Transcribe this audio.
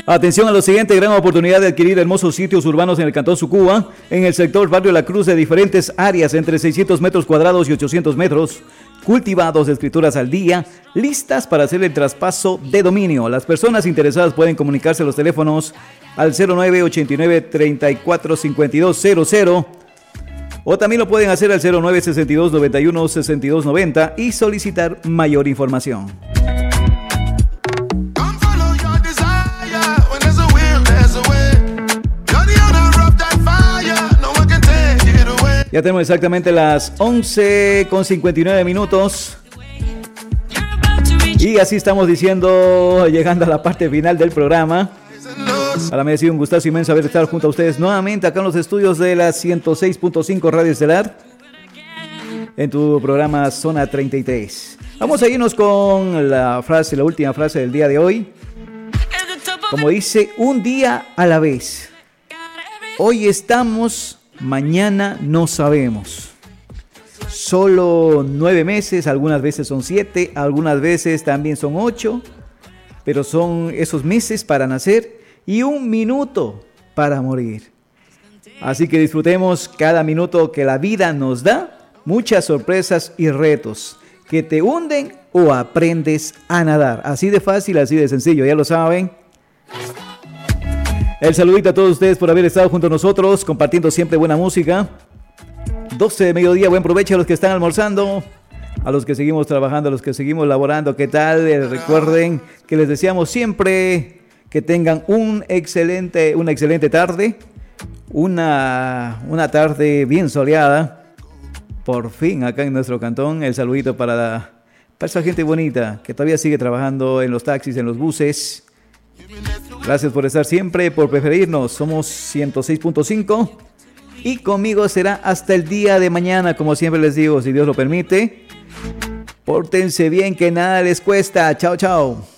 Atención a lo siguiente, gran oportunidad de adquirir hermosos sitios urbanos en el Cantón Sucúa, en el sector Barrio La Cruz, de diferentes áreas, entre 600 metros cuadrados y 800 metros, cultivados de escrituras al día, listas para hacer el traspaso de dominio. Las personas interesadas pueden comunicarse a los teléfonos al 0989-345200 o también lo pueden hacer al 0962-91-6290 y solicitar mayor información. Ya tenemos exactamente las 11:59 minutos. Y así estamos diciendo, llegando a la parte final del programa. Para mí ha sido un gustazo inmenso haber estado junto a ustedes nuevamente acá en los estudios de la 106.5 Radio Estelar, en tu programa Zona 33. Vamos a irnos con la última frase del día de hoy. Como dice, un día a la vez. Hoy estamos, mañana no sabemos. Solo 9 meses, algunas veces son 7, algunas veces también son 8, pero son esos meses para nacer y 1 minuto para morir. Así que disfrutemos cada minuto que la vida nos da, muchas sorpresas y retos que te hunden o aprendes a nadar. Así de fácil, así de sencillo, ya lo saben. El saludito a todos ustedes por haber estado junto a nosotros, compartiendo siempre buena música. 12 de mediodía, buen provecho a los que están almorzando, a los que seguimos trabajando, a los que seguimos laborando. ¿Qué tal? Recuerden que les deseamos siempre que tengan una excelente tarde, una tarde bien soleada. Por fin acá en nuestro cantón, el saludito para esa gente bonita que todavía sigue trabajando en los taxis, en los buses. Gracias por estar siempre, por preferirnos. Somos 106.5 y conmigo será hasta el día de mañana, como siempre les digo, si Dios lo permite. Pórtense bien, que nada les cuesta. Chao, chao.